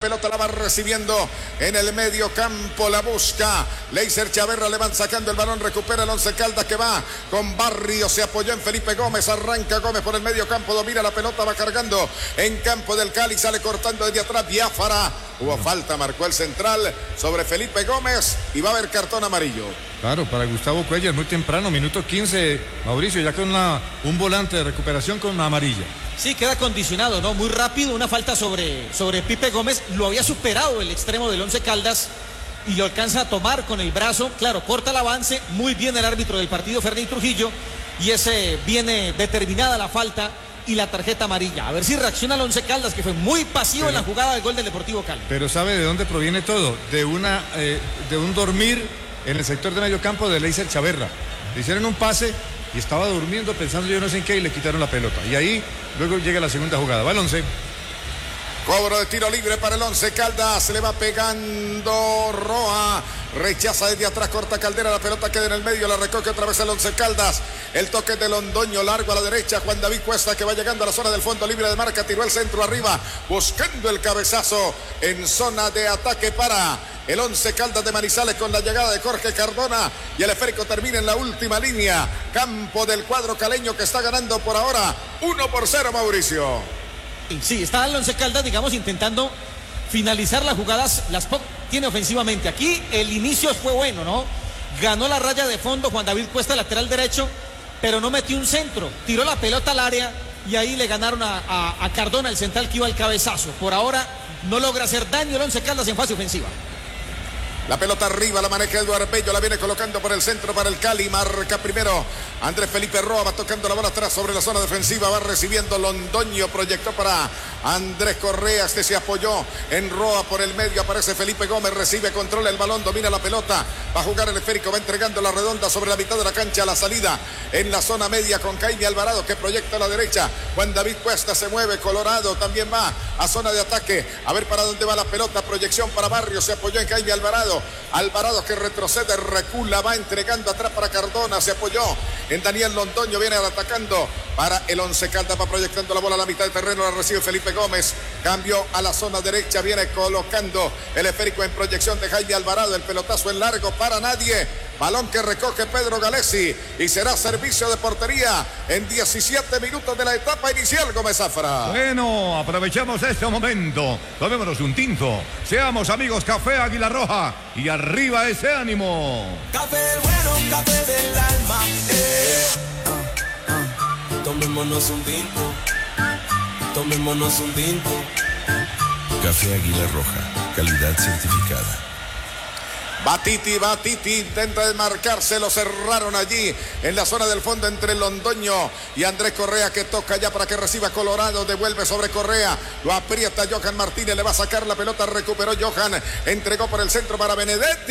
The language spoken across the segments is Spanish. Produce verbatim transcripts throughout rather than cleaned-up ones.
pelota la va recibiendo en el medio campo, la busca Leiser Chaverra, le van sacando el balón, recupera el Once Caldas que va con Barrio, se apoyó en Felipe Gómez, arranca Gómez por el medio campo, domina la pelota, va cargando en campo del Cali, sale cortando desde atrás Biafara, hubo falta, marcó el central sobre Felipe Gómez y va a haber cartón amarillo. Claro, para Gustavo Cuellar, muy temprano, minuto quince, Mauricio, ya con una, un volante de recuperación con una amarilla. Sí, queda condicionado, ¿no? Muy rápido, una falta sobre, sobre Pipe Gómez, lo había superado el extremo del Once Caldas y lo alcanza a tomar con el brazo, claro, corta el avance, muy bien el árbitro del partido, Fernández Trujillo, y ese viene determinada la falta y la tarjeta amarilla. A ver si reacciona el Once Caldas, que fue muy pasivo pero, en la jugada del gol del Deportivo Cali. Pero ¿sabe de dónde proviene todo? De, una, eh, de un dormir en el sector de medio campo de Leiser Chaverra. Le hicieron un pase y estaba durmiendo pensando yo no sé en qué y le quitaron la pelota. Y ahí luego llega la segunda jugada. Va el once. Cobro de tiro libre para el Once Caldas, le va pegando Roa, rechaza desde atrás, corta Caldera, la pelota queda en el medio, la recoge otra vez el Once Caldas, el toque de Londoño, largo a la derecha, Juan David Cuesta que va llegando a la zona del fondo libre de marca, tiró el centro arriba, buscando el cabezazo en zona de ataque para el Once Caldas de Manizales con la llegada de Jorge Cardona y el esférico termina en la última línea, campo del cuadro caleño que está ganando por ahora uno por cero, Mauricio. Sí, está el Once Caldas, digamos, intentando finalizar las jugadas, las tiene ofensivamente. Aquí el inicio fue bueno, ¿no? Ganó la raya de fondo Juan David Cuesta, lateral derecho, pero no metió un centro. Tiró la pelota al área y ahí le ganaron a, a, a Cardona, el central que iba al cabezazo. Por ahora no logra hacer daño el Once Caldas en fase ofensiva. La pelota arriba, la maneja Eduardo Bello, la viene colocando por el centro para el Cali, marca primero Andrés Felipe Roa, va tocando la bola atrás sobre la zona defensiva, va recibiendo Londoño, proyectó para Andrés Correa, este se apoyó en Roa por el medio, aparece Felipe Gómez, recibe, controla el balón, domina la pelota, va a jugar el esférico, va entregando la redonda sobre la mitad de la cancha, la salida en la zona media con Jaime Alvarado que proyecta a la derecha, Juan David Cuesta se mueve, Colorado también va a zona de ataque, a ver para dónde va la pelota, proyección para Barrio, se apoyó en Jaime Alvarado, Alvarado que retrocede, recula, va entregando atrás para Cardona, se apoyó en Daniel Londoño, viene atacando para el Once Caldas, va proyectando la bola a la mitad del terreno, la recibe Felipe Gómez, cambio a la zona derecha, viene colocando el esférico en proyección de Jaime Alvarado, el pelotazo en largo para nadie, balón que recoge Pedro Galesi y será servicio de portería en diecisiete minutos de la etapa inicial, Gómez Zafra. Bueno, aprovechamos este momento, tomémonos un tinto, seamos amigos, Café Águila Roja y arriba ese ánimo. Café bueno, café del alma, eh. uh, uh. Tomémonos un tinto, tomémonos un tinto. Café Águila Roja, calidad certificada. Batiti, Batiti intenta desmarcarse, lo cerraron allí en la zona del fondo entre Londoño y Andrés Correa que toca ya para que reciba Colorado, devuelve sobre Correa, lo aprieta Johan Martínez, le va a sacar la pelota, recuperó Johan, entregó por el centro para Benedetti,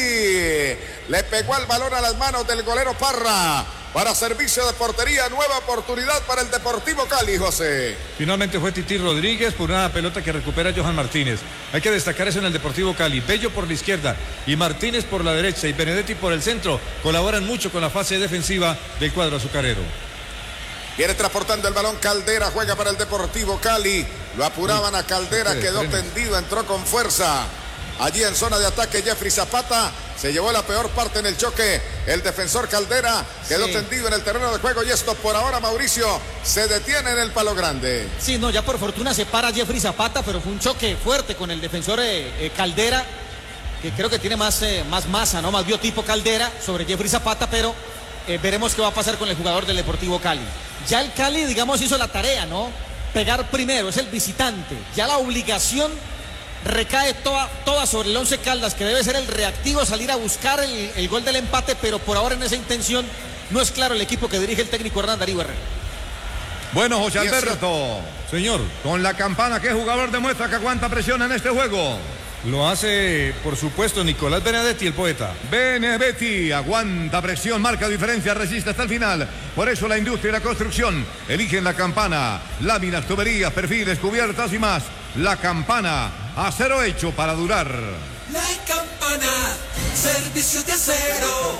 le pegó el balón a las manos del golero Parra. Para servicio de portería, nueva oportunidad para el Deportivo Cali, José. Finalmente fue Titi Rodríguez por una pelota que recupera Johan Martínez. Hay que destacar eso en el Deportivo Cali. Bello por la izquierda y Martínez por la derecha y Benedetti por el centro. Colaboran mucho con la fase defensiva del cuadro azucarero. Viene transportando el balón Caldera, juega para el Deportivo Cali. Lo apuraban a Caldera, quedó tendido, entró con fuerza. Allí en zona de ataque Jeffrey Zapata se llevó la peor parte en el choque. El defensor Caldera quedó sí. tendido en el terreno de juego y esto por ahora, Mauricio, se detiene en el palo grande. Sí, no, ya por fortuna se para Jeffrey Zapata, pero fue un choque fuerte con el defensor eh, eh, Caldera, que creo que tiene más, eh, más masa, ¿no? Más biotipo Caldera sobre Jeffrey Zapata, pero eh, veremos qué va a pasar con el jugador del Deportivo Cali. Ya el Cali, digamos, hizo la tarea, ¿no? Pegar primero, es el visitante. Ya la obligación recae toda, toda sobre el Once Caldas, que debe ser el reactivo, salir a buscar el, el gol del empate, pero por ahora en esa intención no es claro el equipo que dirige el técnico Hernán Darío Herrera. Bueno, José Alberto, señor, con la campana, ¿qué jugador demuestra que aguanta presión en este juego? Lo hace, por supuesto, Nicolás Benedetti, el poeta. Benedetti aguanta presión, marca diferencia, resiste hasta el final. Por eso la industria y la construcción eligen la campana. Láminas, tuberías, perfiles, cubiertas y más. La campana, acero hecho para durar. La campana, servicio de acero.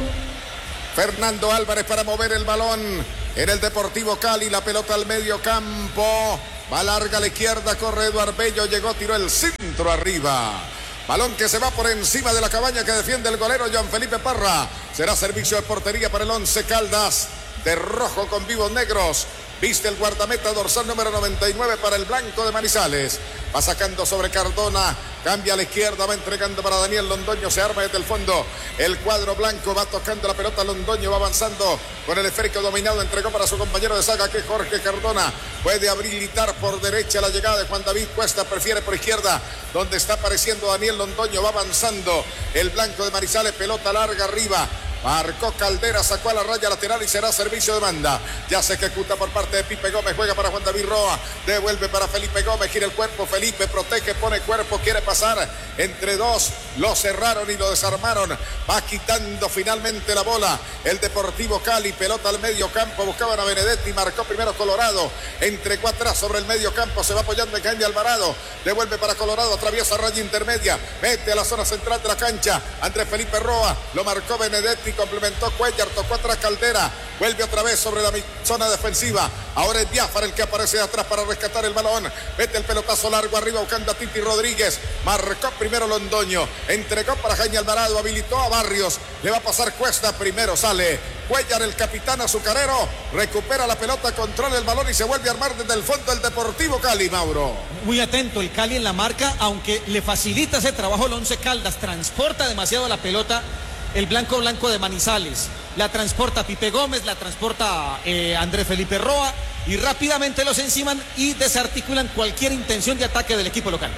Fernando Álvarez para mover el balón en el Deportivo Cali, la pelota al medio campo. Va larga a la izquierda, corre Eduardo Bello, llegó, tiró el centro arriba. Balón que se va por encima de la cabaña que defiende el golero Joan Felipe Parra. Será servicio de portería para el Once Caldas, de rojo con vivos negros. Viste el guardameta dorsal número noventa y nueve para el blanco de Manizales. Va sacando sobre Cardona. Cambia a la izquierda. Va entregando para Daniel Londoño. Se arma desde el fondo. El cuadro blanco va tocando la pelota. Londoño va avanzando con el esférico dominado. Entregó para su compañero de saga que Jorge Cardona. Puede habilitar por derecha la llegada de Juan David Cuesta. Prefiere por izquierda donde está apareciendo Daniel Londoño. Va avanzando el blanco de Manizales. Pelota larga arriba. Marcó Caldera, sacó a la raya lateral y será servicio de banda. Ya se ejecuta por parte de Pipe Gómez, juega para Juan David Roa, devuelve para Felipe Gómez, gira el cuerpo, Felipe protege, pone cuerpo, quiere pasar entre dos, lo cerraron y lo desarmaron. Va quitando finalmente la bola el Deportivo Cali, pelota al medio campo, buscaban a Benedetti, marcó primero Colorado, entregó atrás sobre el medio campo, se va apoyando en Jaime Alvarado, devuelve para Colorado, atraviesa raya intermedia, mete a la zona central de la cancha, Andrés Felipe Roa, lo marcó Benedetti, complementó Cuellar, tocó atrás Caldera, vuelve otra vez sobre la zona defensiva, ahora es Biafara el que aparece de atrás para rescatar el balón, mete el pelotazo largo arriba buscando a Titi Rodríguez, marcó primero Londoño, entregó para Jaime Alvarado, habilitó a Barrios, le va a pasar Cuesta, primero sale Cuellar, el capitán azucarero, recupera la pelota, controla el balón y se vuelve a armar desde el fondo el Deportivo Cali, Mauro. Muy atento el Cali en la marca, aunque le facilita ese trabajo el Once Caldas, transporta demasiado la pelota el blanco blanco de Manizales, la transporta Pipe Gómez, la transporta eh, Andrés Felipe Roa y rápidamente los enciman y desarticulan cualquier intención de ataque del equipo local.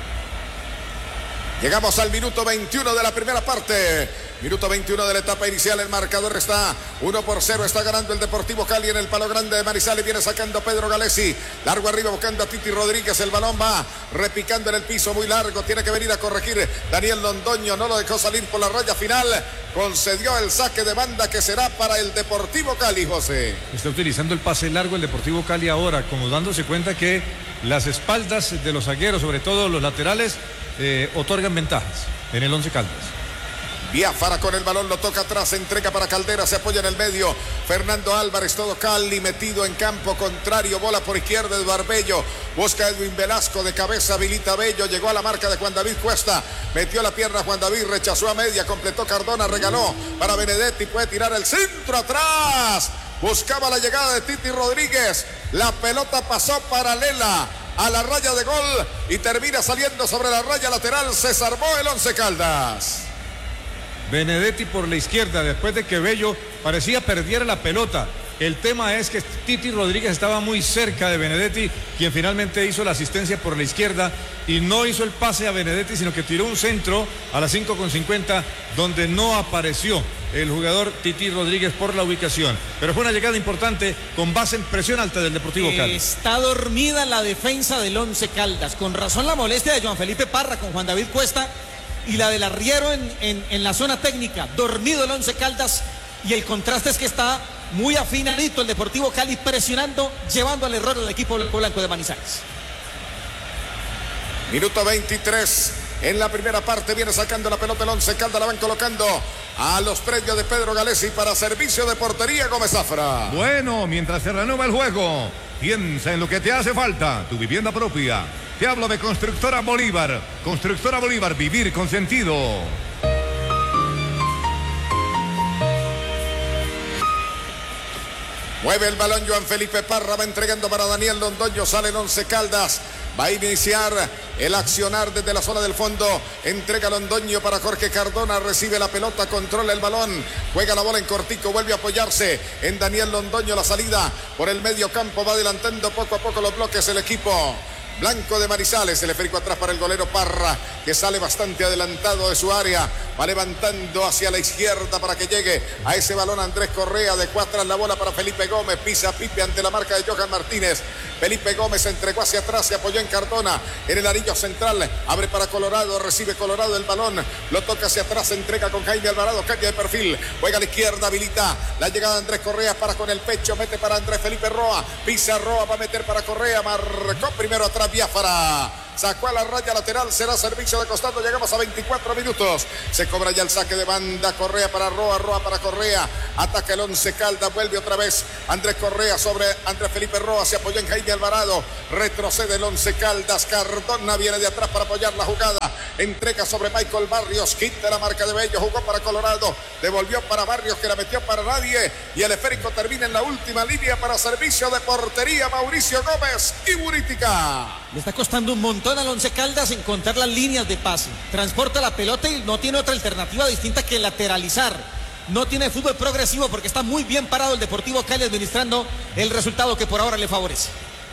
Llegamos al minuto veintiuno de la primera parte. Minuto veintiuno de la etapa inicial. El marcador está uno por cero. Está ganando el Deportivo Cali en el palo grande de Manizales. Viene sacando Pedro Galesi. Largo arriba buscando a Titi Rodríguez. El balón va repicando en el piso muy largo. Tiene que venir a corregir Daniel Londoño. No lo dejó salir por la raya final. Concedió el saque de banda que será para el Deportivo Cali, José. Está utilizando el pase largo el Deportivo Cali ahora, como dándose cuenta que las espaldas de los zagueros, sobre todo los laterales, eh, otorgan ventajas en el Once Caldas. Biafara con el balón, lo toca atrás, entrega para Caldera, se apoya en el medio. Fernando Álvarez, todo Cali metido en campo contrario, bola por izquierda de Barbello. Busca Edwin Velasco de cabeza, habilita Bello, llegó a la marca de Juan David Cuesta. Metió la pierna Juan David, rechazó a media, completó Cardona, regaló para Benedetti, puede tirar el centro atrás. Buscaba la llegada de Titi Rodríguez. La pelota pasó paralela a la raya de gol y termina saliendo sobre la raya lateral. Se salvó el Once Caldas. Benedetti por la izquierda, después de que Bello parecía perdiera la pelota. El tema es que Titi Rodríguez estaba muy cerca de Benedetti, quien finalmente hizo la asistencia por la izquierda y no hizo el pase a Benedetti, sino que tiró un centro a las cinco con cincuenta, donde no apareció el jugador Titi Rodríguez por la ubicación. Pero fue una llegada importante con base en presión alta del Deportivo Cali. Está dormida la defensa del Once Caldas. Con razón la molestia de Joan Felipe Parra con Juan David Cuesta y la del arriero en, en, en la zona técnica. Dormido el Once Caldas y el contraste es que está muy afinadito el Deportivo Cali presionando, llevando al error del equipo blanco de Manizales. Minuto veintitrés. En la primera parte viene sacando la pelota el Once Caldas, la van colocando a los predios de Pedro Galesi para servicio de portería Gómez Zafra. Bueno, mientras se renueva el juego, piensa en lo que te hace falta, tu vivienda propia. Te hablo de Constructora Bolívar. Constructora Bolívar, vivir con sentido. Mueve el balón Joan Felipe Parra, va entregando para Daniel Londoño, sale el Once Caldas. Va a iniciar el accionar desde la zona del fondo. Entrega Londoño para Jorge Cardona. Recibe la pelota, controla el balón. Juega la bola en cortico, vuelve a apoyarse en Daniel Londoño. La salida por el medio campo va adelantando poco a poco los bloques el equipo blanco de Manizales. El esférico atrás para el golero Parra, que sale bastante adelantado de su área. Va levantando hacia la izquierda para que llegue a ese balón Andrés Correa. De cuatro la bola para Felipe Gómez. Pisa Pipe ante la marca de Johan Martínez. Felipe Gómez entregó hacia atrás, se apoyó en Cardona. En el anillo central, abre para Colorado, recibe Colorado el balón. Lo toca hacia atrás, se entrega con Jaime Alvarado, cambia de perfil. Juega a la izquierda, habilita la llegada de Andrés Correa, para con el pecho, mete para Andrés Felipe Roa. Pisa Roa, va a meter para Correa. Marcó primero atrás Biafara. sacó a la raya lateral, será servicio de costado, llegamos a veinticuatro minutos, se cobra ya el saque de banda, Correa para Roa, Roa para Correa, ataca el Once Caldas, vuelve otra vez Andrés Correa sobre Andrés Felipe Roa, se apoyó en Jaime Alvarado, retrocede el Once Caldas, Cardona viene de atrás para apoyar la jugada, entrega sobre Michael Barrios, quita la marca de Bello, jugó para Colorado, devolvió para Barrios que la metió para nadie y el esférico termina en la última línea para servicio de portería Mauricio Gómez y Burítica. Le está costando un montón al Once Caldas encontrar las líneas de pase, transporta la pelota y no tiene otra alternativa distinta que lateralizar, no tiene fútbol progresivo porque está muy bien parado el Deportivo Cali administrando el resultado que por ahora le favorece.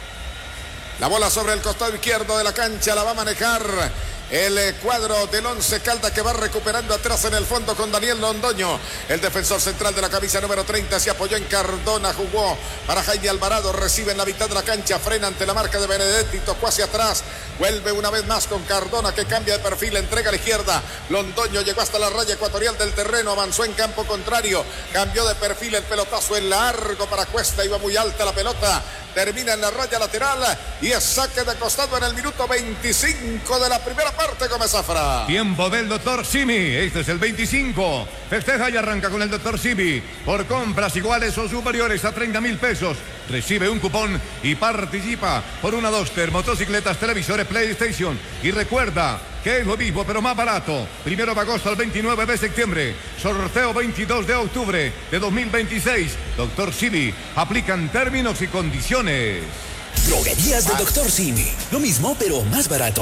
La bola sobre el costado izquierdo de la cancha la va a manejar el cuadro del Once Caldas que va recuperando atrás en el fondo con Daniel Londoño. El defensor central de la camisa número treinta se apoyó en Cardona, jugó para Jaime Alvarado, recibe en la mitad de la cancha, frena ante la marca de Benedetti, tocó hacia atrás, vuelve una vez más con Cardona que cambia de perfil, entrega a la izquierda. Londoño llegó hasta la raya ecuatorial del terreno, avanzó en campo contrario, cambió de perfil, el pelotazo en largo para Cuesta, iba muy alta la pelota, termina en la raya lateral y es saque de costado en el minuto veinticinco de la primera parte, Gómez Zafra. Tiempo del doctor Simi, este es el veinticinco, festeja y arranca con el doctor Simi, por compras iguales o superiores a treinta mil pesos, recibe un cupón y participa por una Duster, motocicletas, televisores, PlayStation, y recuerda que es lo mismo pero más barato, primero de agosto al veintinueve de septiembre, sorteo veintidós de octubre de dos mil veintiséis, doctor Simi, aplican términos y condiciones. Droguerías del doctor Simi, lo mismo pero más barato.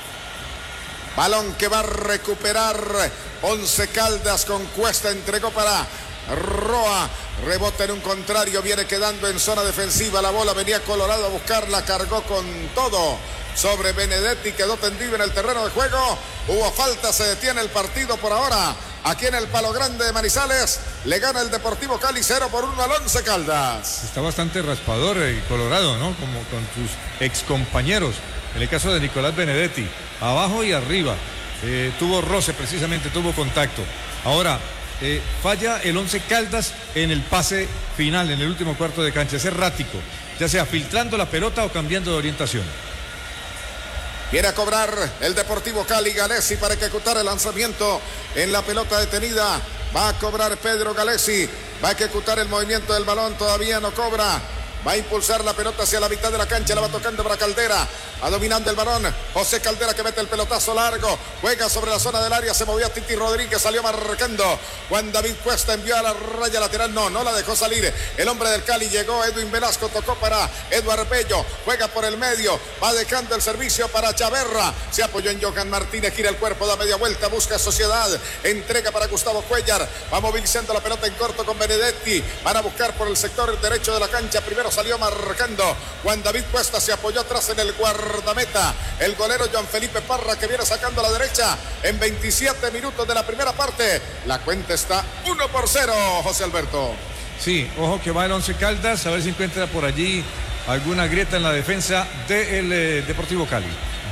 Balón que va a recuperar Once Caldas con Cuesta, entregó para Roa, rebota en un contrario, viene quedando en zona defensiva, la bola venía Colorado a buscarla, cargó con todo sobre Benedetti, quedó tendido en el terreno de juego, hubo falta, se detiene el partido por ahora. Aquí en el Palo Grande de Manizales le gana el Deportivo Cali cero por uno al Once Caldas. Está bastante raspador el Colorado, ¿no? Como con sus excompañeros. En el caso de Nicolás Benedetti, abajo y arriba. Eh, tuvo roce precisamente, tuvo contacto. Ahora, eh, falla el Once Caldas en el pase final, en el último cuarto de cancha. Es errático, ya sea filtrando la pelota o cambiando de orientación. Viene a cobrar el Deportivo Cali, Galesi para ejecutar el lanzamiento en la pelota detenida. Va a cobrar Pedro Galesi, va a ejecutar el movimiento del balón, todavía no cobra. Va a impulsar la pelota hacia la mitad de la cancha, la va tocando para Caldera, va dominando el balón, José Caldera que mete el pelotazo largo, juega sobre la zona del área, se movió a Titi Rodríguez, salió marcando, Juan David Cuesta envió a la raya lateral, no, no la dejó salir, el hombre del Cali llegó, Edwin Velasco tocó para Eduardo Bello, juega por el medio, va dejando el servicio para Chaverra, se apoyó en Johan Martínez, gira el cuerpo, da media vuelta, busca Sociedad, entrega para Gustavo Cuellar, va movilizando la pelota en corto con Benedetti, van a buscar por el sector derecho de la cancha, primero salió marcando Juan David Cuesta, se apoyó atrás en el guardameta, el golero Juan Felipe Parra que viene sacando a la derecha en veintisiete minutos de la primera parte, la cuenta está uno por cero, José Alberto. Sí, ojo que va el Once Caldas, a ver si encuentra por allí alguna grieta en la defensa del eh, Deportivo Cali.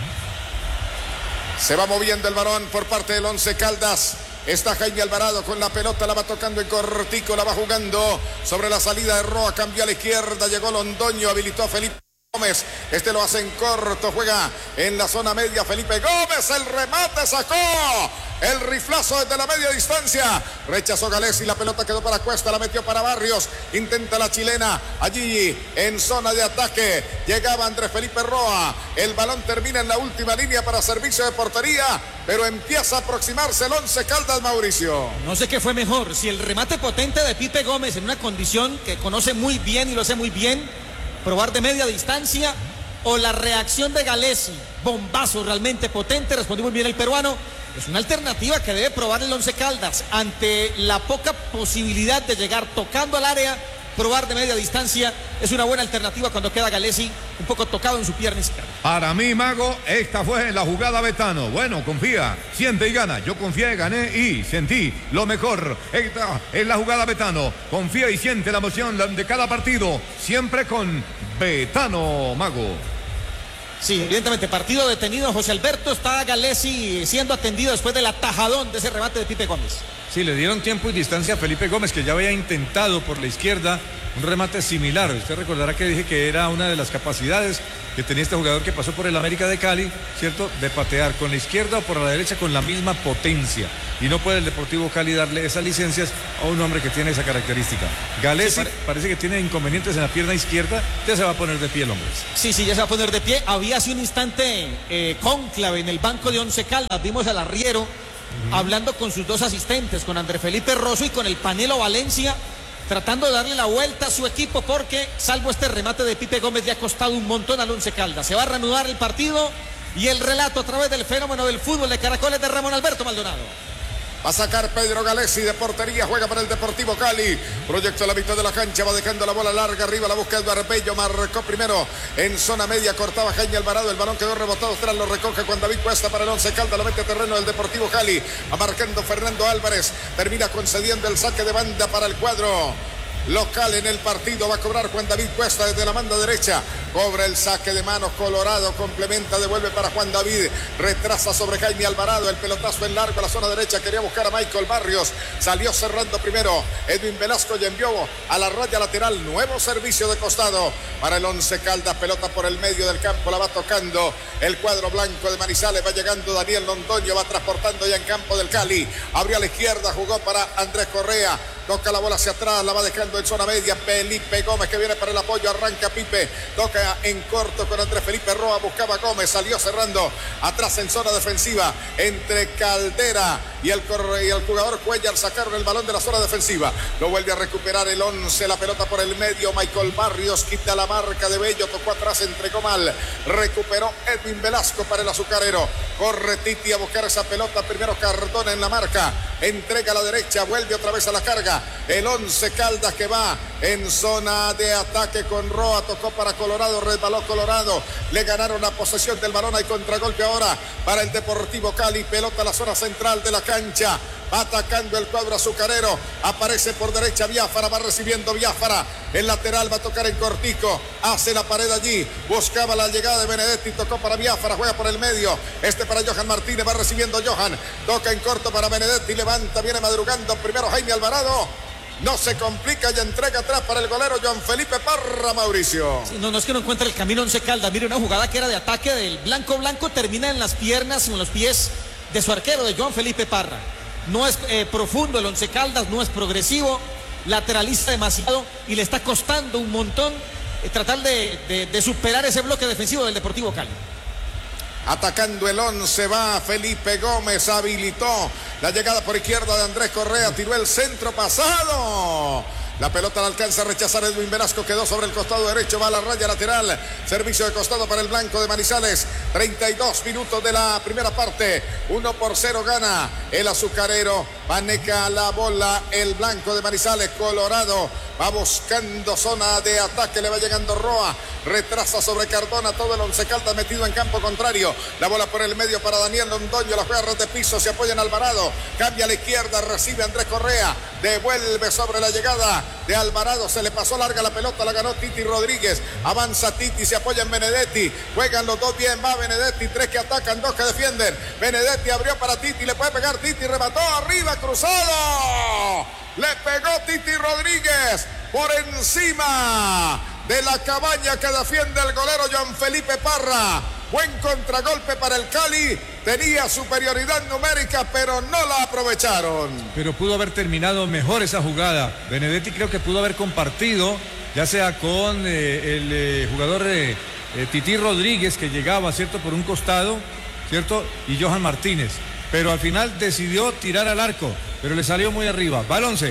Se va moviendo el balón por parte del Once Caldas. Está Jaime Alvarado con la pelota, la va tocando en cortico, la va jugando sobre la salida de Roa, cambió a la izquierda, llegó Londoño, habilitó a Felipe Gómez, este lo hace en corto, juega en la zona media Felipe Gómez, el remate sacó, el riflazo desde la media distancia, rechazó Galesi, la pelota quedó para Cuesta, la metió para Barrios, intenta la chilena, allí en zona de ataque, llegaba Andrés Felipe Roa, el balón termina en la última línea para servicio de portería, pero empieza a aproximarse el Once Caldas, Mauricio. No sé qué fue mejor, si el remate potente de Pipe Gómez en una condición que conoce muy bien y lo hace muy bien, probar de media distancia, o la reacción de Galesi, bombazo realmente potente, respondió muy bien el peruano. Es una alternativa que debe probar el Once Caldas ante la poca posibilidad de llegar tocando al área, probar de media distancia es una buena alternativa cuando queda Galesi un poco tocado en su pierna izquierda. Para mí, Mago, esta fue la jugada Betano. Bueno, confía, siente y gana. Yo confié, gané y sentí lo mejor. Esta es la jugada Betano. Confía y siente la emoción de cada partido, siempre con Betano, Mago. Sí, evidentemente, partido detenido. José Alberto, está Galesi siendo atendido después del atajadón de ese remate de Pipe Gómez. Sí, le dieron tiempo y distancia a Felipe Gómez, que ya había intentado por la izquierda un remate similar. Usted recordará que dije que era una de las capacidades que tenía este jugador que pasó por el América de Cali, ¿cierto? De patear con la izquierda o por la derecha con la misma potencia. Y no puede el Deportivo Cali darle esas licencias a un hombre que tiene esa característica. Galesi sí, pare... parece que tiene inconvenientes en la pierna izquierda, ya se va a poner de pie el hombre. Sí, sí, ya se va a poner de pie. Había hace un instante eh, cónclave en el banco de Once Caldas. Vimos al arriero uh-huh. hablando con sus dos asistentes, con André Felipe Rosso y con el Panelo Valencia, tratando de darle la vuelta a su equipo porque, salvo este remate de Pipe Gómez, le ha costado un montón al Once Caldas. Se va a reanudar el partido y el relato a través del fenómeno del fútbol de Caracoles de Ramón Alberto Maldonado. Va a sacar Pedro Galesi de portería, juega para el Deportivo Cali. Proyecto a la mitad de la cancha, va dejando la bola larga arriba, la busca Eduardo Bello, marcó primero en zona media, cortaba Jaime Alvarado, el balón quedó rebotado, tras lo recoge Juan David Cuesta para el Once Caldas, lo mete a terreno del Deportivo Cali, va marcando Fernando Álvarez, termina concediendo el saque de banda para el cuadro local en el partido. Va a cobrar Juan David Cuesta desde la banda derecha, cobra el saque de manos Colorado, complementa, devuelve para Juan David, retrasa sobre Jaime Alvarado, el pelotazo en largo a la zona derecha, quería buscar a Michael Barrios, salió cerrando primero Edwin Velasco y envió a la raya lateral, nuevo servicio de costado para el Once Caldas, pelota por el medio del campo, la va tocando el cuadro blanco de Manizales, va llegando Daniel Londoño, va transportando ya en campo del Cali, abrió a la izquierda, jugó para Andrés Correa, toca la bola hacia atrás, la va dejando en zona media, Felipe Gómez que viene para el apoyo, arranca Pipe, toca en corto con Andrés Felipe Roa, buscaba Gómez, salió cerrando atrás en zona defensiva, entre Caldera y el, y el jugador Cuellar sacaron el balón de la zona defensiva, lo vuelve a recuperar el once, la pelota por el medio, Michael Barrios quita la marca de Bello, tocó atrás, entregó mal, recuperó Edwin Velasco para el azucarero, corre Titi a buscar esa pelota, primero Cardona en la marca, entrega a la derecha, vuelve otra vez a la carga, el Once Caldas que va en zona de ataque con Roa, tocó para Colorado, resbaló Colorado, le ganaron la posesión del balón, hay contragolpe ahora para el Deportivo Cali, pelota a la zona central de la cancha, va atacando el cuadro azucarero, aparece por derecha Biafara, va recibiendo Biafara, el lateral va a tocar en cortico, hace la pared allí, buscaba la llegada de Benedetti, tocó para Biafara, juega por el medio, este para Johan Martínez, va recibiendo Johan, toca en corto para Benedetti, levanta, viene madrugando primero Jaime Alvarado, no se complica y entrega atrás para el golero Joan Felipe Parra, Mauricio. Sí, no, no es que no encuentre el camino Once Caldas, mire, una jugada que era de ataque del Blanco Blanco, termina en las piernas, en los pies de su arquero, de Joan Felipe Parra. No es eh, profundo el Once Caldas, no es progresivo, lateraliza demasiado y le está costando un montón eh, tratar de, de, de superar ese bloque defensivo del Deportivo Cali. Atacando el once va Felipe Gómez, habilitó la llegada por izquierda de Andrés Correa, tiró el centro pasado. La pelota la alcanza a rechazar Edwin Velasco, quedó sobre el costado derecho, va a la raya lateral, servicio de costado para el blanco de Manizales, treinta y dos minutos de la primera parte, uno por cero gana el azucarero, maneja la bola el blanco de Manizales, Colorado, va buscando zona de ataque, le va llegando Roa, retrasa sobre Cardona, todo el Once Caldas metido en campo contrario, la bola por el medio para Daniel Londoño, la juega de piso, se apoya en Alvarado, cambia a la izquierda, recibe Andrés Correa, devuelve sobre la llegada de Alvarado, se le pasó larga la pelota, la ganó Titi Rodríguez, avanza Titi, se apoya en Benedetti, juegan los dos bien, va Benedetti, tres que atacan, dos que defienden, Benedetti abrió para Titi, le puede pegar Titi, remató arriba, cruzado, le pegó Titi Rodríguez por encima de la cabaña que defiende el golero Joan Felipe Parra. Buen contragolpe para el Cali, tenía superioridad numérica, pero no la aprovecharon. Pero pudo haber terminado mejor esa jugada. Benedetti creo que pudo haber compartido, ya sea con eh, el eh, jugador eh, eh, Titi Rodríguez, que llegaba, ¿cierto?, por un costado, ¿cierto?, y Johan Martínez. Pero al final decidió tirar al arco, pero le salió muy arriba. Va el once.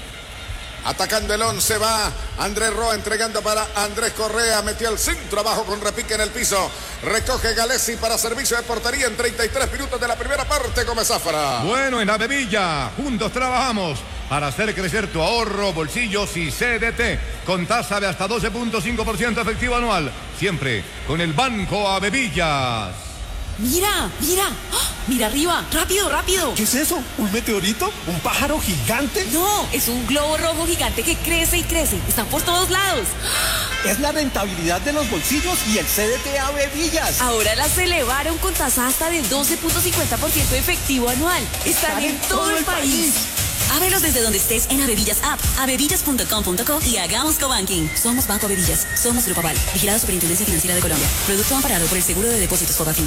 Atacando el once va Andrés Roa, entregando para Andrés Correa, metió el centro abajo con repique en el piso, recoge Galesi para servicio de portería en treinta y tres minutos de la primera parte, Gómez Zafra. Bueno, en Avevilla, juntos trabajamos para hacer crecer tu ahorro, bolsillos y C D T, con tasa de hasta doce punto cinco por ciento efectivo anual, siempre con el Banco Avevillas. Mira, mira, ¡oh! Mira arriba, rápido, rápido. ¿Qué es eso? ¿Un meteorito? ¿Un pájaro gigante? No, es un globo rojo gigante que crece y crece. Están por todos lados. Es la rentabilidad de los bolsillos y el C D T Avevillas. Ahora las elevaron con tasa hasta del doce punto cincuenta por ciento efectivo anual. Están, Están en, en todo, todo el país. país. Ábrelos desde donde estés en Avevillas App, avevillas punto com punto co y hagamos cobanking. Somos Banco Avevillas. Somos Grupo Aval. Vigilado Superintendencia Financiera de Colombia. Producto amparado por el Seguro de Depósitos Fogafín.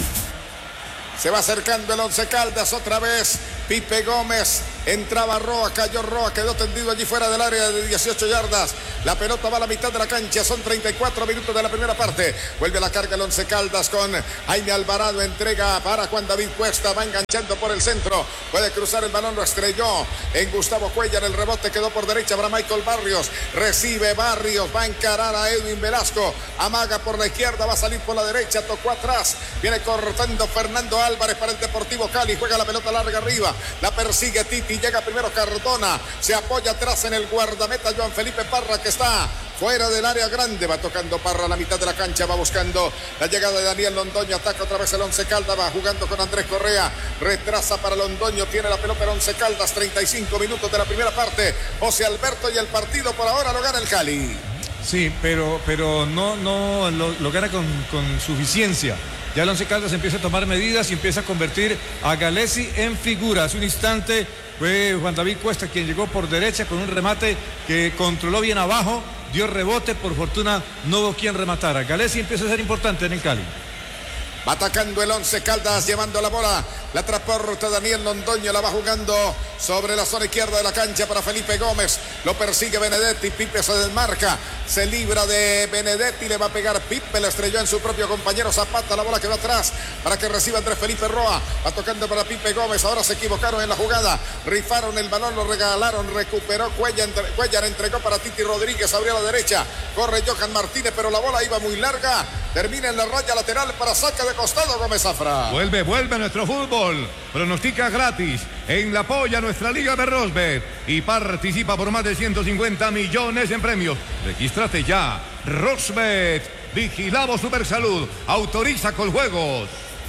Se va acercando el Once Caldas otra vez. Pipe Gómez. Entraba Roa, cayó Roa, quedó tendido allí fuera del área de dieciocho yardas. La pelota va a la mitad de la cancha. Son treinta y cuatro minutos de la primera parte. Vuelve a la carga el Once Caldas con Jaime Alvarado. Entrega para Juan David Cuesta. Va enganchando por el centro. Puede cruzar el balón. Lo estrelló en Gustavo Cuellar. El rebote quedó por derecha para Michael Barrios. Recibe Barrios. Va a encarar a Edwin Velasco. Amaga por la izquierda. Va a salir por la derecha. Tocó atrás. Viene cortando Fernando Álvarez para el Deportivo Cali. Juega la pelota larga arriba. La persigue Titi. Llega primero Cardona. Se apoya atrás en el guardameta Joan Felipe Parra, que está fuera del área grande. Va tocando Parra a la mitad de la cancha. Va buscando la llegada de Daniel Londoño. Ataca otra vez el Once Caldas. Va jugando con Andrés Correa. Retrasa para Londoño. Tiene la pelota el Once Caldas. treinta y cinco minutos de la primera parte. José Alberto, y el partido por ahora lo gana el Cali. Sí, pero, pero no, no lo, lo gana con, con suficiencia. Ya el Once Caldas empieza a tomar medidas y empieza a convertir a Galesi en figura. Hace un instante fue Juan David Cuesta quien llegó por derecha con un remate que controló bien abajo, dio rebote, por fortuna no hubo quien rematara. Galesi empieza a ser importante en el Cali. Va atacando el Once Caldas, llevando la bola. La transporta Daniel Londoño, la va jugando sobre la zona izquierda de la cancha para Felipe Gómez. Lo persigue Benedetti, Pipe se desmarca, se libra de Benedetti, le va a pegar Pipe, le estrelló en su propio compañero Zapata, la bola quedó atrás para que reciba Andrés Felipe Roa. Va tocando para Pipe Gómez, ahora se equivocaron en la jugada, rifaron el balón, lo regalaron, recuperó Cuellar, entre, Cuellar entregó para Titi Rodríguez, abrió a la derecha, corre Johan Martínez, pero la bola iba muy larga, termina en la raya lateral para saque de costado Gómez Zafra. Vuelve, vuelve nuestro fútbol. Pronostica gratis en la polla nuestra liga de Rosbet y participa por más de ciento cincuenta millones en premios. Regístrate ya. Rosbet, vigilado Supersalud, autoriza con juegos.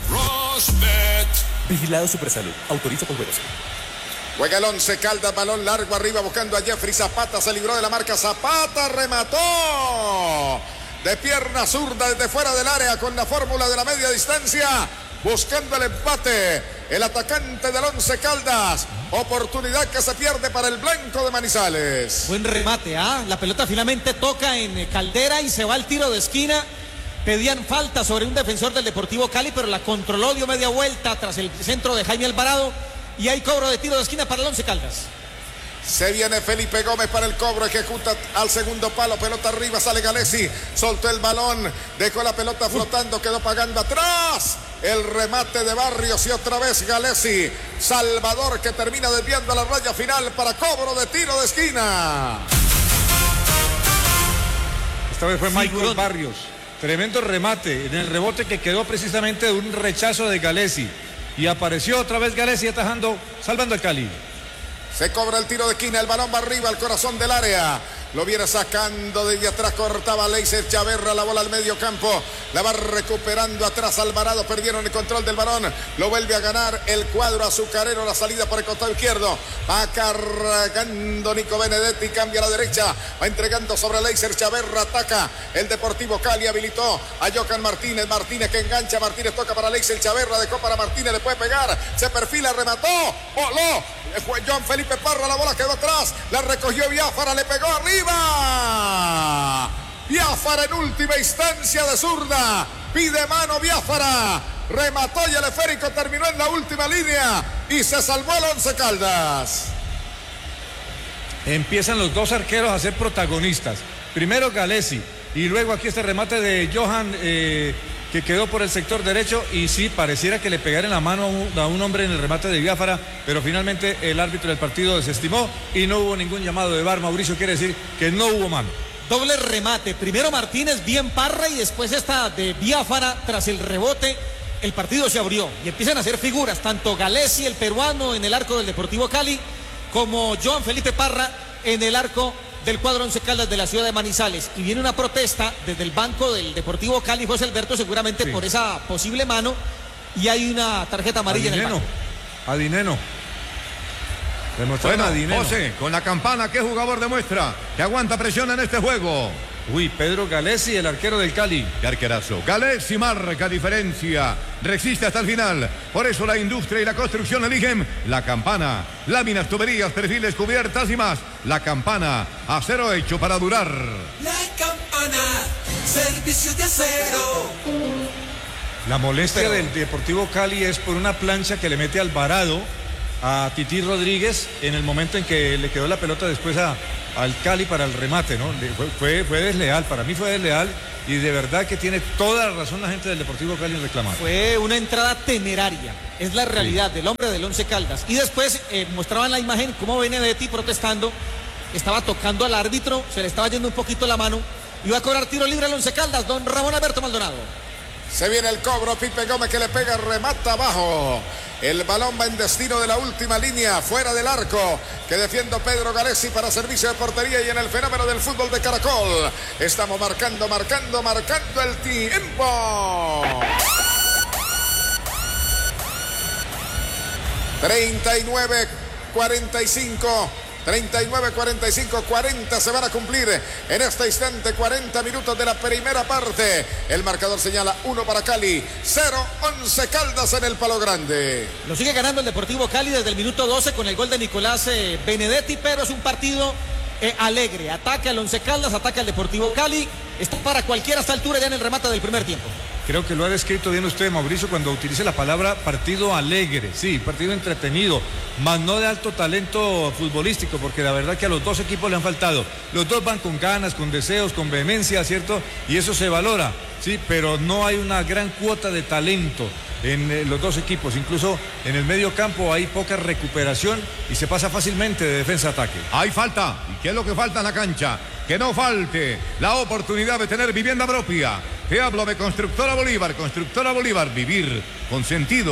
Rosbet. Vigilado Supersalud, autoriza con juegos. Juega el Once Caldas, balón largo arriba buscando a Jeffrey Zapata, se libró de la marca Zapata, remató de pierna zurda desde fuera del área con la fórmula de la media distancia, buscando el empate, el atacante del Once Caldas, oportunidad que se pierde para el blanco de Manizales. Buen remate, ¿ah? La pelota finalmente toca en Caldera y se va al tiro de esquina. Pedían falta sobre un defensor del Deportivo Cali, pero la controló, dio media vuelta tras el centro de Jaime Alvarado y hay cobro de tiro de esquina para el Once Caldas. Se viene Felipe Gómez para el cobro, ejecuta al segundo palo, pelota arriba, sale Galesi, soltó el balón, dejó la pelota flotando, quedó pagando atrás. El remate de Barrios y otra vez Galesi. Salvador que termina desviando la raya final para cobro de tiro de esquina. Esta vez fue Michael Barrios. Tremendo remate en el rebote que quedó precisamente de un rechazo de Galesi. Y apareció otra vez Galesi atajando, salvando al Cali. Se cobra el tiro de esquina, el balón va arriba al corazón del área. Lo viene sacando desde atrás, cortaba Leiser Chaverra, la bola al medio campo. La va recuperando atrás Alvarado, perdieron el control del balón. Lo vuelve a ganar el cuadro azucarero, la salida por el costado izquierdo. Va cargando Nico Benedetti, cambia a la derecha. Va entregando sobre Leiser Chaverra, ataca el Deportivo Cali, habilitó a Johan Martínez. Martínez que engancha, Martínez toca para Leiser Chaverra, dejó para Martínez, le puede pegar. Se perfila, remató, voló. Joan Felipe Parra, la bola quedó atrás, la recogió Biafara, le pegó arriba. Biafara en última instancia de zurda, pide mano Biafara, remató y el esférico terminó en la última línea y se salvó el Once Caldas. Empiezan los dos arqueros a ser protagonistas. Primero Galesi y luego aquí este remate de Johan eh, que quedó por el sector derecho y sí, pareciera que le pegara en la mano a un, a un hombre en el remate de Biafara, pero finalmente el árbitro del partido desestimó y no hubo ningún llamado de V A R. Mauricio, quiere decir que no hubo mano. Doble remate, primero Martínez, bien Parra y después esta de Biafara tras el rebote. El partido se abrió y empiezan a hacer figuras, tanto Galesi, el peruano, en el arco del Deportivo Cali, como Joan Felipe Parra en el arco del cuadro Once Caldas de la ciudad de Manizales. Y viene una protesta desde el banco del Deportivo Cali, José Alberto, seguramente sí, por esa posible mano, y hay una tarjeta amarilla en el banco. A Dineno. Bueno, a Dineno. José, con la campana, ¿qué jugador demuestra que aguanta presión en este juego? Uy, Pedro Galesi, el arquero del Cali. ¡Qué arquerazo! Galesi marca diferencia. Resiste hasta el final. Por eso la industria y la construcción eligen La Campana. Láminas, tuberías, perfiles, cubiertas y más. La Campana. Acero hecho para durar. La Campana. Servicios de acero. La molestia Pero... del Deportivo Cali es por una plancha que le mete Alvarado a Tití Rodríguez en el momento en que le quedó la pelota después a, al Cali para el remate, ¿no? Fue, fue, fue desleal, para mí fue desleal y de verdad que tiene toda la razón la gente del Deportivo Cali en reclamar. Fue una entrada temeraria, es la realidad sí. del hombre del Once Caldas. Y después eh, mostraban la imagen como Benedetti protestando, estaba tocando al árbitro, se le estaba yendo un poquito la mano, iba a cobrar tiro libre al Once Caldas, don Ramón Alberto Maldonado. Se viene el cobro, Pipe Gómez que le pega, remata abajo. El balón va en destino de la última línea, fuera del arco, que defiende Pedro Galesi para servicio de portería y en el fenómeno del fútbol de Caracol. Estamos marcando, marcando, marcando el tiempo. treinta y nueve cuarenta y cinco. treinta y nueve cuarenta y cinco, cuarenta se van a cumplir en este instante, cuarenta minutos de la primera parte. El marcador señala uno para Cali, cero, Once Caldas en el Palo Grande. Lo sigue ganando el Deportivo Cali desde el minuto doce con el gol de Nicolás eh, Benedetti, pero es un partido eh, alegre. Ataque al Once Caldas, ataque al Deportivo Cali. Está para cualquiera a esta altura ya en el remate del primer tiempo. Creo que lo ha descrito bien usted, Mauricio, cuando utilice la palabra partido alegre. Sí, partido entretenido, más no de alto talento futbolístico, porque la verdad que a los dos equipos le han faltado. Los dos van con ganas, con deseos, con vehemencia, ¿cierto? Y eso se valora, sí, pero no hay una gran cuota de talento en eh, los dos equipos. Incluso en el medio campo hay poca recuperación y se pasa fácilmente de defensa a ataque. Hay falta. ¿Y qué es lo que falta en la cancha? Que no falte la oportunidad de tener vivienda propia. Te hablo de Constructora Bolívar. Constructora Bolívar, vivir con sentido.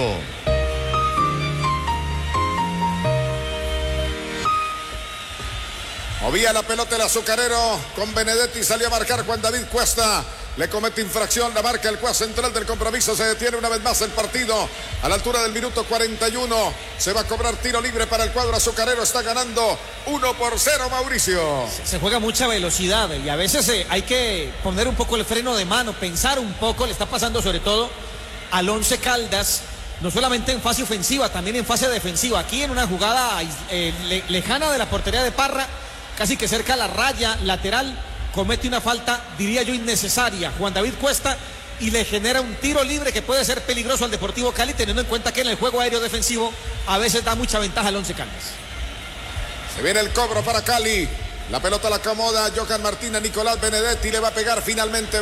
Movía la pelota el azucarero con Benedetti, salió a marcar Juan David Cuesta. Le comete infracción, la marca el juez central del compromiso. Se detiene una vez más el partido a la altura del minuto cuarenta y uno. Se va a cobrar tiro libre para el cuadro azucarero. Está ganando uno por cero, Mauricio. Se juega mucha velocidad y a veces eh, hay que poner un poco el freno de mano, pensar un poco. Le está pasando sobre todo al Once Caldas, no solamente en fase ofensiva, también en fase defensiva. Aquí en una jugada eh, le, lejana de la portería de Parra, casi que cerca a la raya lateral, comete una falta, diría yo, innecesaria Juan David Cuesta y le genera un tiro libre que puede ser peligroso al Deportivo Cali, teniendo en cuenta que en el juego aéreo defensivo a veces da mucha ventaja al Once Caldas. Se viene el cobro para Cali. La pelota la acomoda Johan Martínez, Nicolás Benedetti, le va a pegar finalmente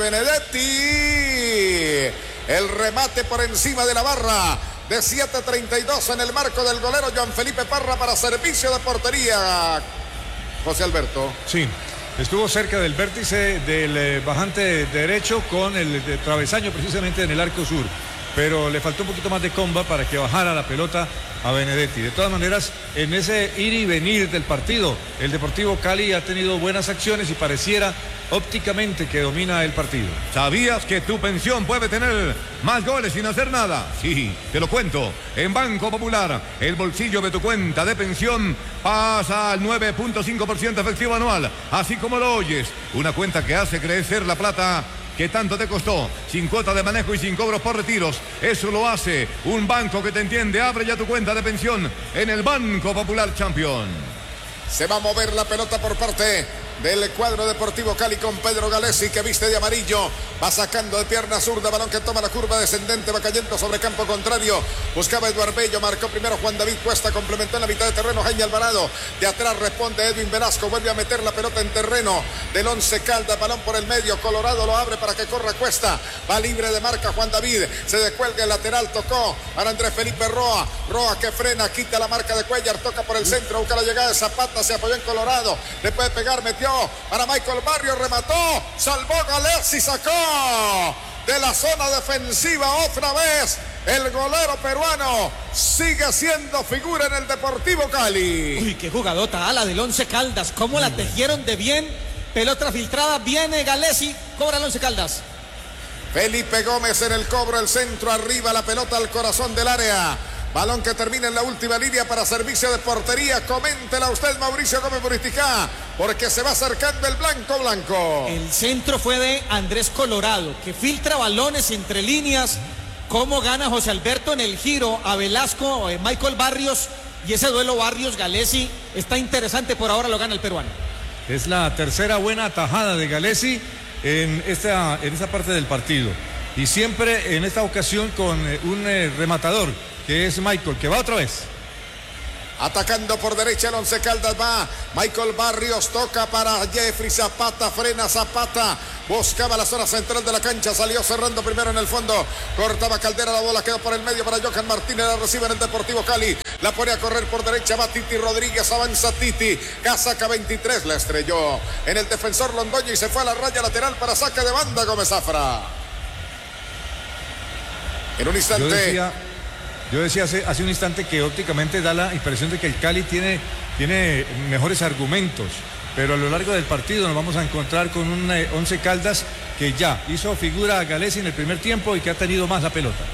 Benedetti. El remate por encima de la barra de siete treinta y dos en el marco del golero Juan Felipe Parra para servicio de portería. José Alberto. Sí. Estuvo cerca del vértice del eh, bajante derecho con el de travesaño precisamente en el arco sur, pero le faltó un poquito más de comba para que bajara la pelota a Benedetti. De todas maneras, en ese ir y venir del partido, el Deportivo Cali ha tenido buenas acciones y pareciera ópticamente que domina el partido. ¿Sabías que tu pensión puede tener más goles sin hacer nada? Sí, te lo cuento. En Banco Popular, el bolsillo de tu cuenta de pensión pasa al nueve punto cinco por ciento efectivo anual, así como lo oyes. Una cuenta que hace crecer la plata que tanto te costó, sin cuota de manejo y sin cobros por retiros. Eso lo hace un banco que te entiende. Abre ya tu cuenta de pensión en el Banco Popular Champion. Se va a mover la pelota por parte del cuadro Deportivo Cali con Pedro Galesi, que viste de amarillo, va sacando de pierna zurda, balón que toma la curva descendente, va cayendo sobre campo contrario, buscaba Eduardo Bello, marcó primero Juan David Cuesta, complementó en la mitad de terreno Jaime Alvarado, de atrás responde Edwin Velasco, vuelve a meter la pelota en terreno del Once Caldas, balón por el medio, Colorado lo abre para que corra Cuesta, va libre de marca Juan David, se descuelga el lateral, tocó para Andrés Felipe Roa, Roa que frena, quita la marca de Cuellar, toca por el centro, busca la llegada de Zapata, se apoyó en Colorado, le puede pegar, metió para Michael Barrio, remató, salvó Galesi, sacó de la zona defensiva otra vez. El golero peruano sigue siendo figura en el Deportivo Cali. Uy, qué jugadota ala del Once Caldas, cómo la tejieron de bien. Pelota filtrada, viene Galesi, cobra el Once Caldas. Felipe Gómez en el cobro, el centro arriba, la pelota al corazón del área. Balón que termina en la última línea para servicio de portería. Coméntela usted, Mauricio Gómez Buriticá, porque se va acercando el blanco blanco. El centro fue de Andrés Colorado, que filtra balones entre líneas. Cómo gana José Alberto en el giro a Velasco, eh, Michael Barrios. Y ese duelo Barrios-Galesi está interesante, por ahora lo gana el peruano. Es la tercera buena atajada de Galesi en esta, en esta parte del partido. Y siempre en esta ocasión con un eh, rematador, que es Michael, que va otra vez. Atacando por derecha el Once Caldas va Michael Barrios, toca para Jeffrey Zapata, frena Zapata, buscaba la zona central de la cancha, salió cerrando primero en el fondo, cortaba Caldera, la bola quedó por el medio para Johan Martínez, la recibe en el Deportivo Cali, la pone a correr por derecha, va Titi Rodríguez, avanza Titi, casaca veintitrés, la estrelló en el defensor Londoño y se fue a la raya lateral para saque de banda Gómez Zafra. En un instante... Yo decía... Yo decía hace, hace un instante que ópticamente da la impresión de que el Cali tiene, tiene mejores argumentos, pero a lo largo del partido nos vamos a encontrar con un eh, Once Caldas que ya hizo figura a Galesi en el primer tiempo y que ha tenido más la pelota.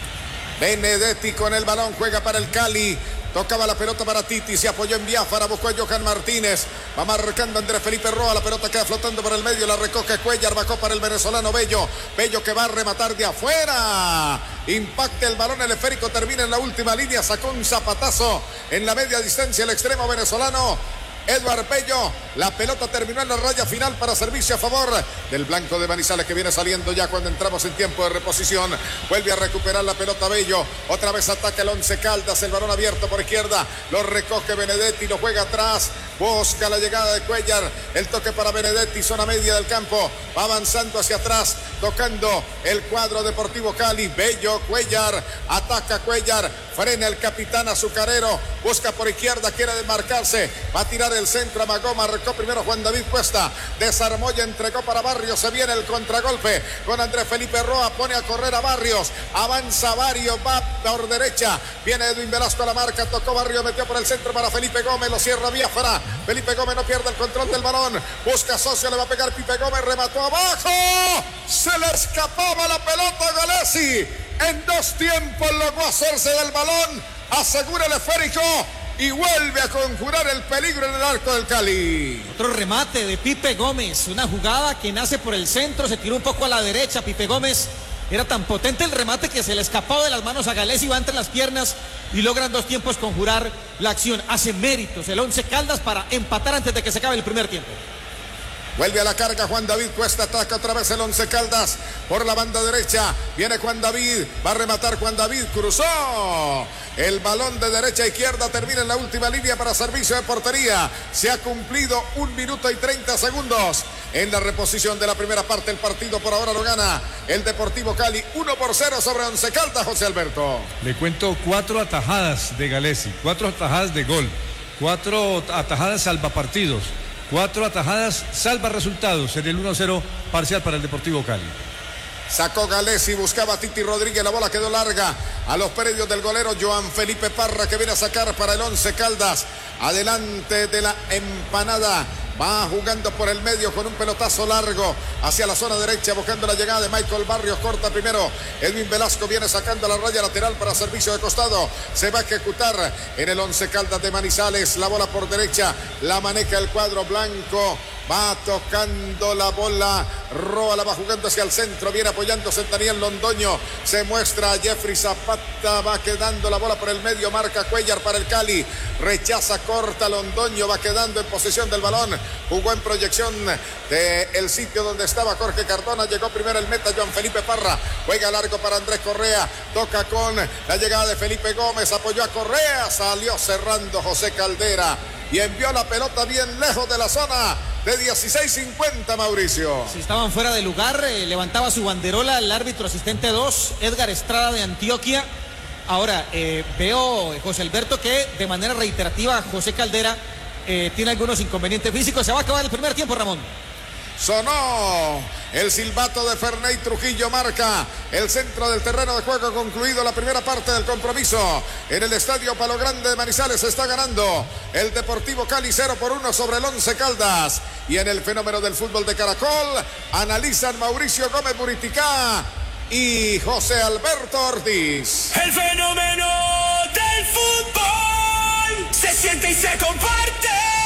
Benedetti con el balón, juega para el Cali. Tocaba la pelota para Titi, se apoyó en Biafara, buscó a Johan Martínez, va marcando Andrés Felipe Roa, la pelota queda flotando por el medio, la recoge Cuellar, bajó para el venezolano Bello, Bello que va a rematar de afuera, impacta el balón, el esférico termina en la última línea, sacó un zapatazo en la media distancia el extremo venezolano Edward Bello, la pelota terminó en la raya final para servicio a favor del blanco de Manizales que viene saliendo ya cuando entramos en tiempo de reposición, vuelve a recuperar la pelota Bello, otra vez ataca el Once Caldas, el balón abierto por izquierda, lo recoge Benedetti, lo juega atrás, busca la llegada de Cuellar, el toque para Benedetti, zona media del campo, va avanzando hacia atrás, tocando el cuadro Deportivo Cali, Bello, Cuellar, ataca Cuellar, frena el capitán azucarero, busca por izquierda, quiere desmarcarse, va a tirar el centro, amagó, marcó primero Juan David Cuesta, desarmó y entregó para Barrios, se viene el contragolpe con Andrés Felipe Roa, pone a correr a Barrios, avanza Barrios, va por derecha, viene Edwin Velasco a la marca, tocó Barrios, metió por el centro para Felipe Gómez, lo cierra Biafara, Felipe Gómez no pierde el control del balón, busca socio, le va a pegar Pipe Gómez, remató abajo, se le escapaba la pelota a Galesi, en dos tiempos logró hacerse del balón, asegura el esférico y vuelve a conjurar el peligro en el arco del Cali. Otro remate de Pipe Gómez, una jugada que nace por el centro, se tiró un poco a la derecha, Pipe Gómez, era tan potente el remate que se le escapó de las manos a Galesi, va entre las piernas y logran dos tiempos conjurar la acción, hace méritos el Once Caldas para empatar antes de que se acabe el primer tiempo. Vuelve a la carga Juan David Cuesta, ataca otra vez el Once Caldas por la banda derecha, viene Juan David, va a rematar Juan David, cruzó el balón de derecha a izquierda, termina en la última línea para servicio de portería, se ha cumplido un minuto y treinta segundos en la reposición de la primera parte, el partido por ahora lo gana el Deportivo Cali, uno por cero sobre Once Caldas, José Alberto. Le cuento cuatro atajadas de Galesi, cuatro atajadas de gol, cuatro atajadas salvapartidos, cuatro atajadas salva resultados en el uno cero parcial para el Deportivo Cali. Sacó Galesi, buscaba a Titi Rodríguez, la bola quedó larga a los predios del golero Joan Felipe Parra que viene a sacar para el Once Caldas. Adelante de la empanada, va jugando por el medio con un pelotazo largo hacia la zona derecha, buscando la llegada de Michael Barrios, corta primero, Edwin Velasco viene sacando la raya lateral para servicio de costado, se va a ejecutar en el Once Caldas de Manizales, la bola por derecha, la maneja el cuadro blanco, va tocando la bola, Roa la va jugando hacia el centro, viene apoyándose en Daniel Londoño, se muestra a Jeffrey Zapata, va quedando la bola por el medio, marca Cuellar para el Cali, rechaza, corta Londoño, va quedando en posesión del balón, jugó en proyección del sitio donde estaba Jorge Cardona, llegó primero el meta Joan Felipe Parra, juega largo para Andrés Correa, toca con la llegada de Felipe Gómez, apoyó a Correa, salió cerrando José Caldera y envió la pelota bien lejos de la zona de dieciséis cincuenta, Mauricio. Si estaban fuera de lugar, eh, levantaba su banderola el árbitro asistente dos, Edgar Estrada de Antioquia. Ahora, eh, veo, José Alberto, que de manera reiterativa José Caldera eh, tiene algunos inconvenientes físicos. Se va a acabar el primer tiempo, Ramón. Sonó el silbato de Ferney Trujillo, marca el centro del terreno de juego, concluido la primera parte del compromiso en el estadio Palo Grande de Manizales. Está ganando el Deportivo Cali cero por uno sobre el Once Caldas, y en el fenómeno del fútbol de Caracol analizan Mauricio Gómez Buriticá y José Alberto Ortiz. El fenómeno de siente y se comparte.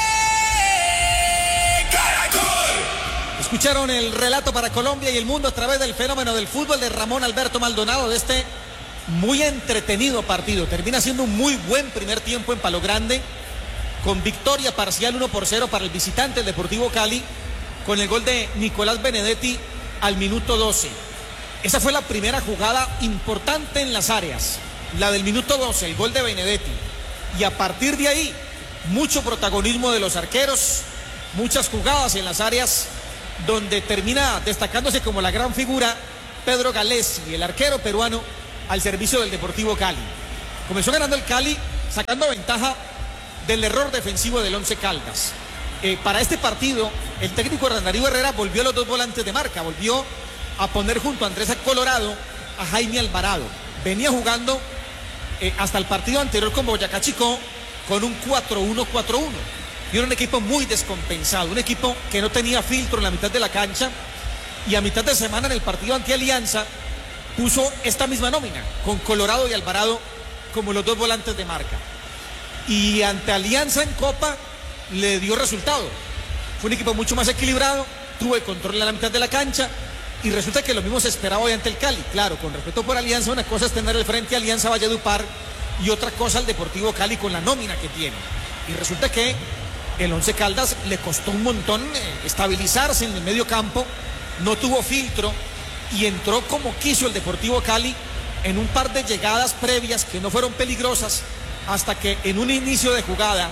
Caracol. Escucharon el relato para Colombia y el mundo a través del fenómeno del fútbol de Ramón Alberto Maldonado de este muy entretenido partido. Termina siendo un muy buen primer tiempo en Palo Grande, con victoria parcial uno por cero para el visitante, el Deportivo Cali, con el gol de Nicolás Benedetti al minuto doce. Esa fue la primera jugada importante en las áreas, la del minuto doce, el gol de Benedetti. Y a partir de ahí, mucho protagonismo de los arqueros, muchas jugadas en las áreas, donde termina destacándose como la gran figura Pedro Galesi, el arquero peruano al servicio del Deportivo Cali. Comenzó ganando el Cali, sacando ventaja del error defensivo del Once Caldas. Eh, para este partido, el técnico Hernán Darío Herrera volvió a los dos volantes de marca, volvió a poner junto a Andrés Colorado a Jaime Alvarado. Venía jugando eh, hasta el partido anterior con Boyacá Chicó con un cuatro uno cuatro uno. Y era un equipo muy descompensado, un equipo que no tenía filtro en la mitad de la cancha, y a mitad de semana en el partido ante Alianza puso esta misma nómina, con Colorado y Alvarado como los dos volantes de marca. Y ante Alianza en Copa le dio resultado. Fue un equipo mucho más equilibrado, tuvo el control en la mitad de la cancha, y resulta que lo mismo se esperaba hoy ante el Cali. Claro, con respeto por Alianza, una cosa es tener el frente a Alianza Valledupar y otra cosa al Deportivo Cali con la nómina que tiene. Y resulta que el Once Caldas le costó un montón eh, estabilizarse en el medio campo, no tuvo filtro y entró como quiso el Deportivo Cali en un par de llegadas previas que no fueron peligrosas, hasta que en un inicio de jugada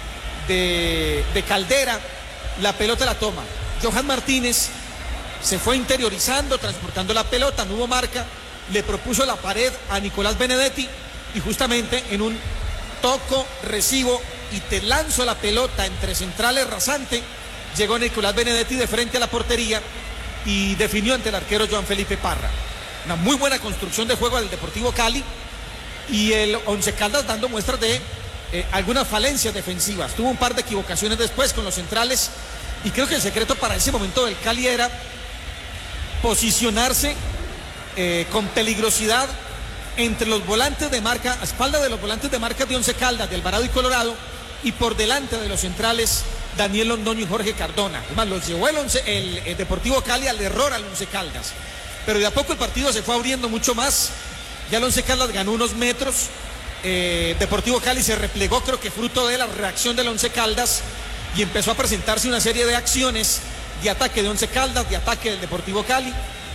de, de Caldera, la pelota la toma Johan Martínez, se fue interiorizando, transportando la pelota, no hubo marca, le propuso la pared a Nicolás Benedetti, y justamente en un toco, recibo y te lanzo la pelota entre centrales rasante, llegó Nicolás Benedetti de frente a la portería y definió ante el arquero Joan Felipe Parra. Una muy buena construcción de juego del Deportivo Cali, y el Once Caldas dando muestras de eh, algunas falencias defensivas. Tuvo un par de equivocaciones después con los centrales, y creo que el secreto para ese momento del Cali era posicionarse eh, con peligrosidad entre los volantes de marca, a espalda de los volantes de marca de Once Caldas, de Alvarado y Colorado, y por delante de los centrales Daniel Londoño y Jorge Cardona. Además, los llevó el, once, el, el Deportivo Cali al error al Once Caldas. Pero de a poco el partido se fue abriendo mucho más. Ya el Once Caldas ganó unos metros. Eh, Deportivo Cali se replegó, creo que fruto de la reacción del Once Caldas, y empezó a presentarse una serie de acciones de ataque de Once Caldas, de ataque del Deportivo Cali.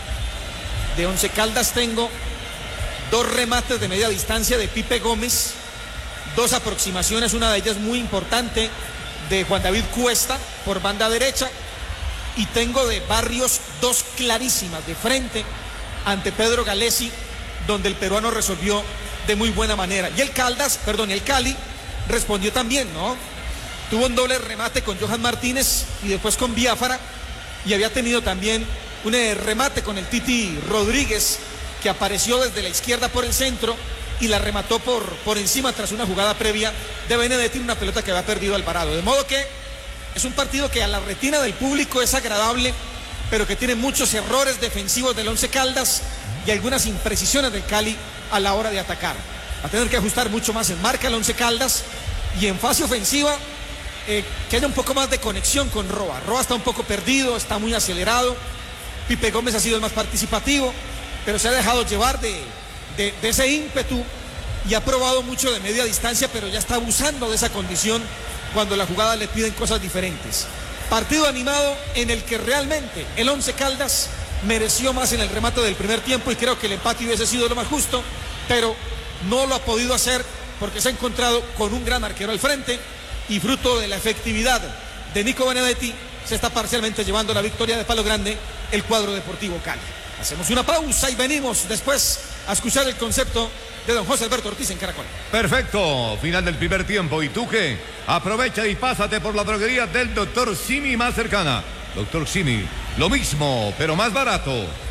De Once Caldas tengo dos remates de media distancia de Pipe Gómez, dos aproximaciones, una de ellas muy importante de Juan David Cuesta por banda derecha, y tengo de Barrios dos clarísimas de frente ante Pedro Galesi, donde el peruano resolvió de muy buena manera. Y el Caldas, perdón, el Cali respondió también, ¿no? Tuvo un doble remate con Johan Martínez y después con Biafara, y había tenido también un remate con el Titi Rodríguez, que apareció desde la izquierda por el centro y la remató por, por encima tras una jugada previa de Benedetti, una pelota que había perdido Alvarado. De modo que es un partido que a la retina del público es agradable, pero que tiene muchos errores defensivos del Once Caldas y algunas imprecisiones del Cali a la hora de atacar. Va a tener que ajustar mucho más en marca el Once Caldas, y en fase ofensiva eh, que haya un poco más de conexión con Roa. Roa está un poco perdido, está muy acelerado. Pipe Gómez ha sido el más participativo, pero se ha dejado llevar de, de, de ese ímpetu y ha probado mucho de media distancia, pero ya está abusando de esa condición cuando la jugada le piden cosas diferentes. Partido animado en el que realmente el Once Caldas mereció más en el remate del primer tiempo, y creo que el empate hubiese sido lo más justo, pero no lo ha podido hacer porque se ha encontrado con un gran arquero al frente, y fruto de la efectividad de Nico Benedetti se está parcialmente llevando la victoria de Palo Grande el cuadro Deportivo Cali. Hacemos una pausa y venimos después a escuchar el concepto de don José Alberto Ortiz en Caracol. Perfecto, final del primer tiempo. ¿Y tú qué? Aprovecha y pásate por la droguería del doctor Simi más cercana. doctor Simi, lo mismo, pero más barato.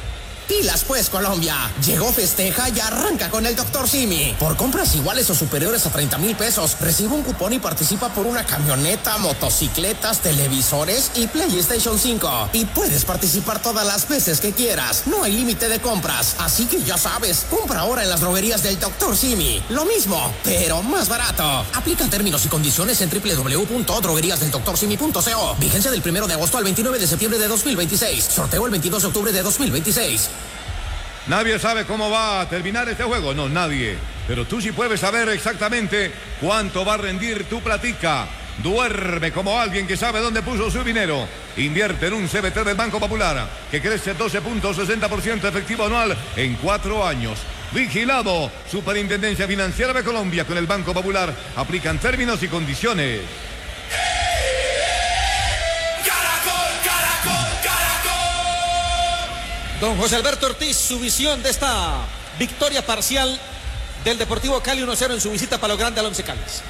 Pilas pues, Colombia. Llegó, festeja y arranca con el doctor Simi. Por compras iguales o superiores a treinta mil pesos, recibe un cupón y participa por una camioneta, motocicletas, televisores y PlayStation cinco. Y puedes participar todas las veces que quieras. No hay límite de compras. Así que ya sabes, compra ahora en las droguerías del doctor Simi. Lo mismo, pero más barato. Aplican términos y condiciones en doble u doble u doble u punto droguerías del doctor simi punto co. Vigencia del primero de agosto al veintinueve de septiembre de dos mil veintiséis. Sorteo el veintidós de octubre de dos mil veintiséis. Nadie sabe cómo va a terminar este juego, no, nadie. Pero tú sí puedes saber exactamente cuánto va a rendir tu platica. Duerme como alguien que sabe dónde puso su dinero. Invierte en un C B T del Banco Popular que crece doce punto sesenta por ciento efectivo anual en cuatro años. Vigilado, Superintendencia Financiera de Colombia con el Banco Popular. Aplican términos y condiciones. Caracol, Caracol, Caracol. Don José Alberto Ortiz, su visión de esta victoria parcial del Deportivo Cali uno cero en su visita a Palo Grande al Once Caldas.